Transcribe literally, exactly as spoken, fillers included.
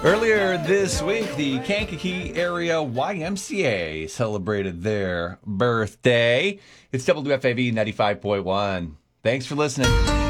Earlier this week, the Kankakee Area Y M C A celebrated their birthday. It's W F A V ninety-five point one. Thanks for listening.